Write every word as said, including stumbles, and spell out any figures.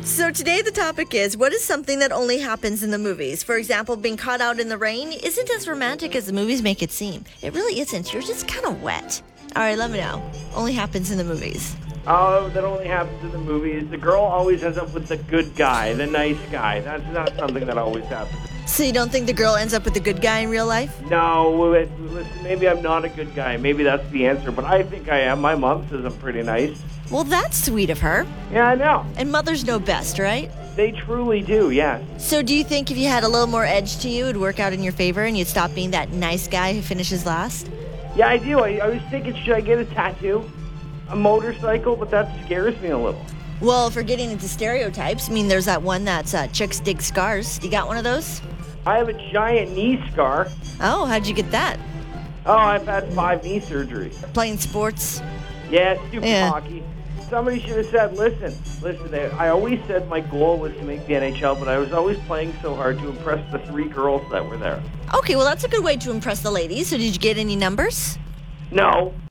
So today the topic is, what is something that only happens in the movies? For example, being caught out in the rain isn't as romantic as the movies make it seem. It really isn't. You're just kind of wet. All right, let me know. Only happens in the movies. Oh, that only happens in the movies. The girl always ends up with the good guy, the nice guy. That's not something that always happens. So you don't think the girl ends up with the good guy in real life? No, listen, maybe I'm not a good guy. Maybe that's the answer, but I think I am. My mom says I'm pretty nice. Well, that's sweet of her. Yeah, I know. And mothers know best, right? They truly do, yes. So do you think if you had a little more edge to you, it would work out in your favor and you'd stop being that nice guy who finishes last? Yeah, I do. I, I was thinking, should I get a tattoo? A motorcycle? But that scares me a little. Well, for getting into stereotypes, I mean, there's that one that's uh, chicks dig scars. You got one of those? I have a giant knee scar. Oh, how'd you get that? Oh, I've had five knee surgeries. Playing sports? Yeah, stupid Yeah. hockey. Somebody should have said, listen, listen, I always said my goal was to make the N H L, but I was always playing so hard to impress the three girls that were there. Okay, well, that's a good way to impress the ladies. So did you get any numbers? No,